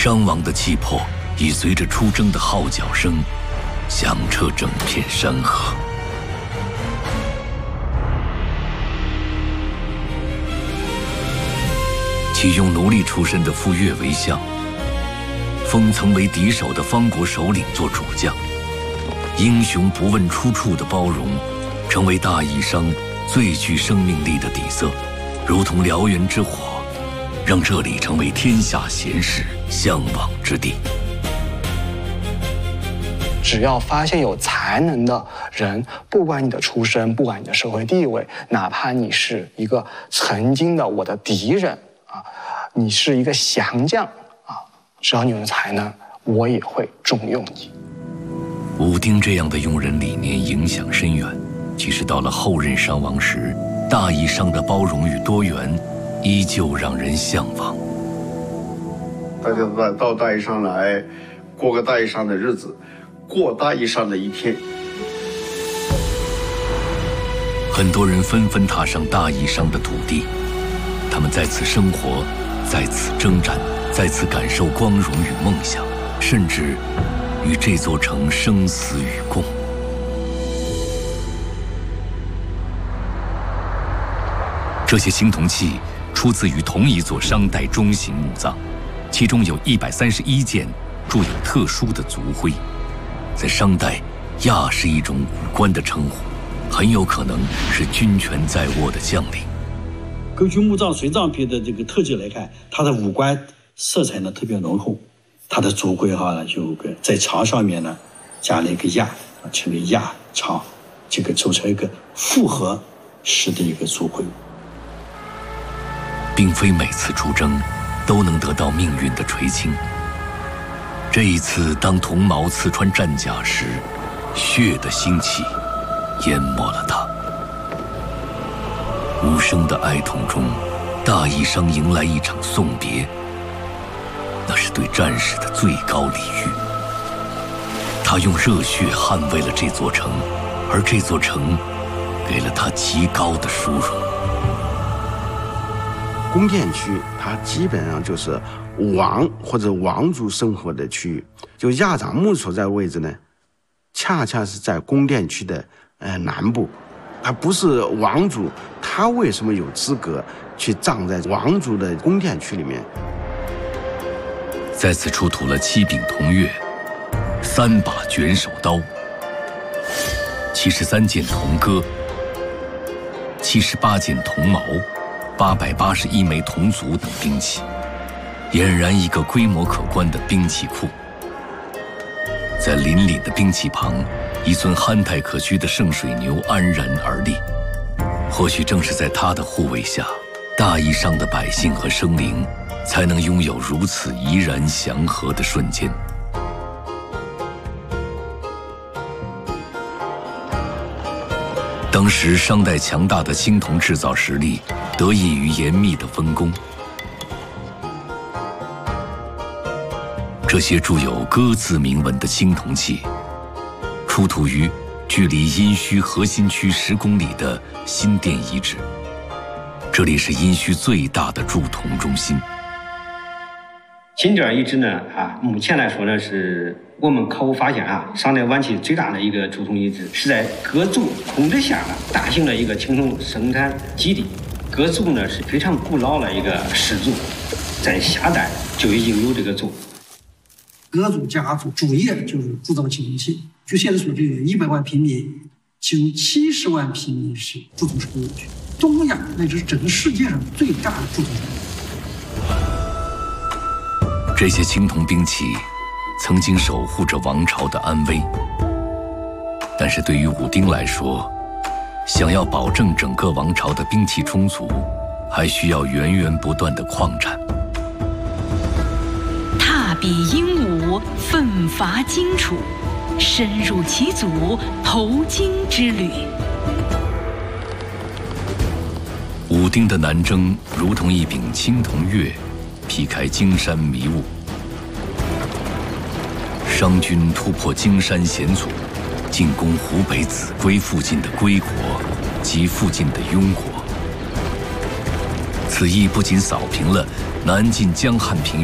伤亡的气魄已随着出征的号角声响彻整片山河。启用奴隶出身的傅说为相，封曾为敌手的方国首领做主将。英雄不问出处的包容，成为大义商最具生命力的底色，如同燎原之火，让这里成为天下贤士向往之地。 只要发现有才能的人，不管你的出身，不管你的社会地位，哪怕你是一个曾经的我的敌人啊，你是一个降将啊，只要你有才能，我也会重用你。 武丁这样的用人理念影响深远，即使到了后任商王时，大义商的包容与多元依旧让人向往。 大家到大义商来，过个大义商的日子，过大义商的一天。 很多人纷纷踏上大义商的土地，他们在此生活，在此征战，在此感受光荣与梦想，甚至与这座城生死与共。这些青铜器出自于同一座商代中型墓葬，其中有131件铸有特殊的族徽。在商代，亚是一种武官的称呼，很有可能是军权在握的将领。 根据墓葬随葬品的这个特质来看，它的五官色彩呢特别浓厚，它的族徽呢就在墙上面呢加了一个亚，称为亚墙，这个组成一个复合式的一个族徽。 并非每次出征都能得到命运的垂青。这一次，当铜矛刺穿战甲时，血的腥气淹没了他。无声的哀痛中，大义商迎来一场送别，那是对战士的最高礼遇。他用热血捍卫了这座城，而这座城给了他极高的殊荣。 宫殿区它基本上就是王或者王族生活的区域，就亚长墓所在的位置呢，恰恰是在宫殿区的南部。它不是王族，他为什么有资格去葬在王族的宫殿区里面？ 在此出土了7柄铜钺、3把卷手刀、73件铜戈、78件铜矛、881枚铜足等兵器，俨然一个规模可观的兵器库。在凛凛的兵器旁，一尊憨态可掬的圣水牛安然而立。或许正是在他的护卫下，大义商的百姓和生灵才能拥有如此怡然祥和的瞬间。当时商代强大的青铜制造实力得益于严密的分工。这些铸有歌字铭文的青铜器，出土于距离殷墟核心区10公里的新店遗址，这里是殷墟最大的铸铜中心。 新店遗址呢，目前来说呢，是我们考古发现商代晚期最大的一个铸铜遗址，是在各族控制下大型的一个青铜生产基地。各族呢是非常古老的一个氏族，在夏代就已经有这个族。 各族家族主业就是铸造青铜器。据现在所知，100万平民，其中70万平民是铸铜工业区，东亚乃至整个世界上最大的铸铜产业。 这些青铜兵器曾经守护着王朝的安危，但是对于武丁来说，想要保证整个王朝的兵器充足，还需要源源不断的矿产。 踏笔英武，奋发荆楚，深入其祖，投荆之旅。 武丁的南征如同一柄青铜钺，劈开荆山迷雾。商军突破荆山险阻，进攻湖北秭归附近的归国及附近的庸国。此役不仅扫平了南晋江汉平